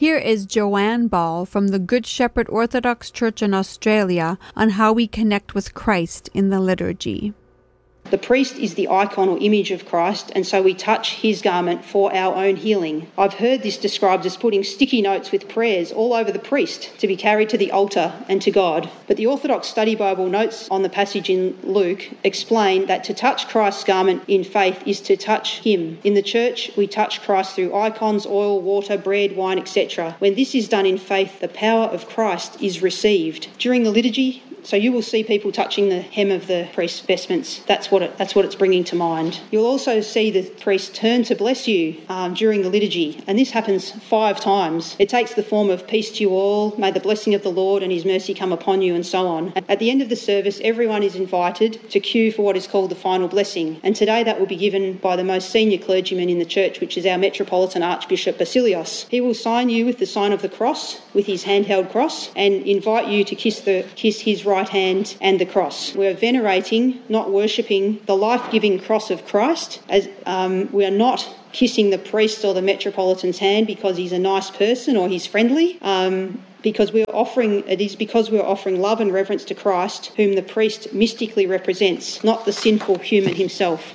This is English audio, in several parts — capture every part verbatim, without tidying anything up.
Here is Joanne Ball from the Good Shepherd Orthodox Church in Australia on how we connect with Christ in the liturgy. The priest is the icon or image of Christ, and so we touch his garment for our own healing. I've heard this described as putting sticky notes with prayers all over the priest to be carried to the altar and to God. But the Orthodox Study Bible notes on the passage in Luke explain that to touch Christ's garment in faith is to touch him. In the church, we touch Christ through icons, oil, water, bread, wine, et cetera. When this is done in faith, the power of Christ is received. During the liturgy, so you will see people touching the hem of the priest's vestments. That's what it, that's what it's bringing to mind. You'll also see the priest turn to bless you um, during the liturgy, and this happens five times. It takes the form of peace to you all, may the blessing of the Lord and his mercy come upon you, and so on. At the end of the service, everyone is invited to queue for what is called the final blessing, and today that will be given by the most senior clergyman in the church, which is our Metropolitan Archbishop Basilios. He will sign you with the sign of the cross, with his handheld cross, and invite you to kiss the kiss his right right hand and the cross. We're venerating, not worshipping, the life-giving cross of Christ. As um, we are not kissing the priest or the Metropolitan's hand because he's a nice person or he's friendly. Um, because we're offering, it is because we're offering love and reverence to Christ, whom the priest mystically represents, not the sinful human himself.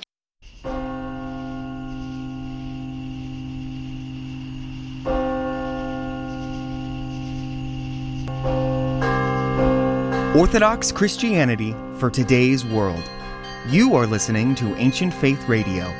Orthodox Christianity for today's world. You are listening to Ancient Faith Radio.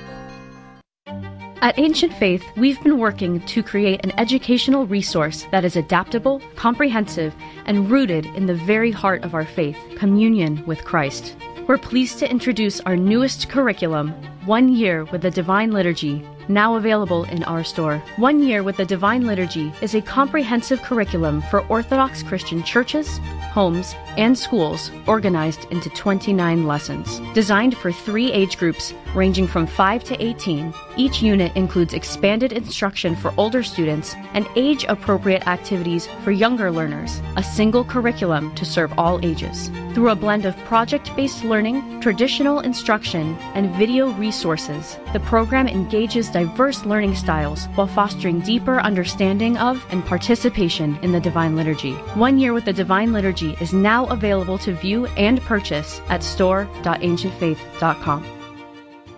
At Ancient Faith, we've been working to create an educational resource that is adaptable, comprehensive, and rooted in the very heart of our faith, communion with Christ. We're pleased to introduce our newest curriculum, One Year with the Divine Liturgy, now available in our store. One Year with the Divine Liturgy is a comprehensive curriculum for Orthodox Christian churches, homes, and schools organized into twenty-nine lessons. Designed for three age groups ranging from five to eighteen, each unit includes expanded instruction for older students and age-appropriate activities for younger learners, a single curriculum to serve all ages. Through a blend of project-based learning, traditional instruction, and video resources, the program engages diverse learning styles while fostering deeper understanding of and participation in the Divine Liturgy. One Year with the Divine Liturgy is now available to view and purchase at store dot ancient faith dot com.